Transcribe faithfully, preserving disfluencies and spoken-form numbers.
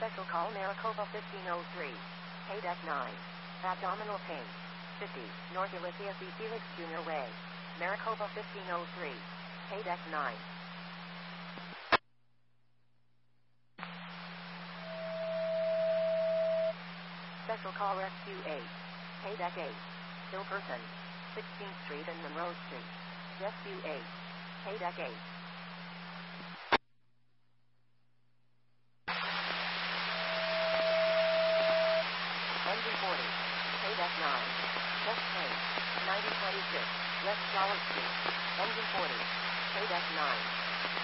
Special call Maricopa fifteen oh three. Paydeck nine. Abdominal pain. fifty. North Ulysses B. Felix Junior Way. Maricopa fifteen oh three. Paydeck nine. Special call Rescue eight. Paydeck eight. Still person. sixteenth Street and Monroe Street. Rescue eight. Paydeck eight. Engine forty. Paydeck nine. Chest pain. ninety twenty-six. West Flower Street. Engine forty. Paydeck nine.